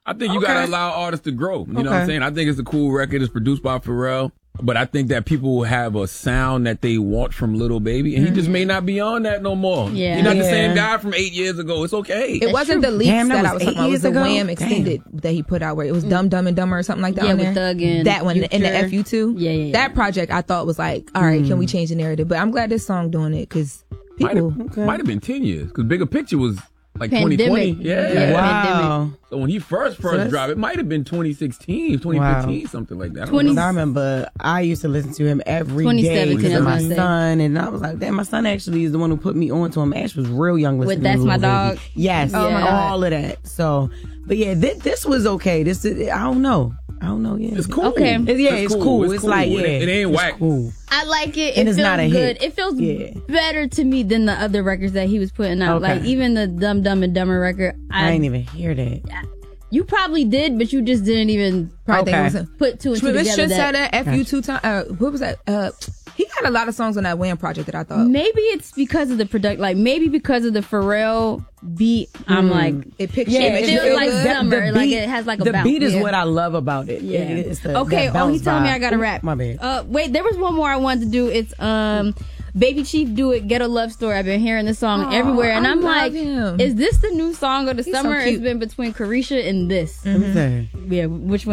I think you gotta allow artists to grow. You know what I'm saying? I think it's a cool record. It's produced by Pharrell. But I think that people have a sound that they want from Lil Baby, and he just may not be on that no more. Yeah. He's not the same guy from 8 years ago. It's okay. It wasn't the leaks that I was talking about. It was the Wham extended that he put out where it was Dumb, Dumb, and Dumber or something like that. Yeah, with Thug and that one in the Future. FU2. Yeah. That project I thought was like, all right, can we change the narrative? But I'm glad this song doing it because people might have been 10 years because Bigger Picture was like Pandemic. 2020. Yeah. Wow. So when he first dropped, it might have been 2016, 2015, something like that. I don't know. I remember I used to listen to him every day 2017, because I of was my gonna say. son, and I was like, damn, my son actually is the one who put me on to him. Ash was real young listening With That's to My Lil Baby. Dog? Yes, Oh my God. all of that. So, but yeah, this was okay. This is, I don't know. Yeah, It's cool. Okay. It's cool. It's like, yeah, It ain't it's whack. cool. I like it. And It it's feels not a good. hit. It feels better to me than the other records that he was putting out. Okay. Like even the Dumb Dumb and Dumber record. I didn't even hear that. You probably did, but you just didn't even probably think it was put two and two It together. should say that FU2 time. What was that? He had a lot of songs on that Wham project that I thought. Maybe it's because of the product, like maybe because of the Pharrell beat. I'm like, it picks it you. feels like good. summer, like it has like a the bounce. beat is what I love about it. Yeah. It's the, Okay. that Oh, he bounce telling me vibe. I gotta rap. My bad. Wait, there was one more I wanted to do. It's Baby Chief Do It, Ghetto Love Story. I've been hearing this song everywhere, and I'm like, him. is this the new song of the He's summer? so cute. It's been between Carisha and this. Let me say. Yeah, which one?